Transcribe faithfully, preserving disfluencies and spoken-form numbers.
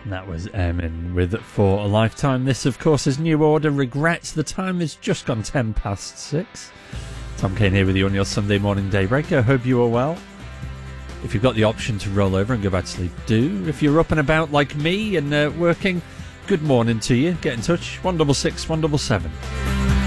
That was Emin with For a Lifetime. This, of course, is New Order. Regrets the time has just gone ten past six. Tom Kane here with you on your Sunday morning daybreak. I hope you are well. If you've got the option to roll over and go back to sleep, do. If you're up and about like me and uh, working, good morning to you. Get in touch. one six six, one seven seven.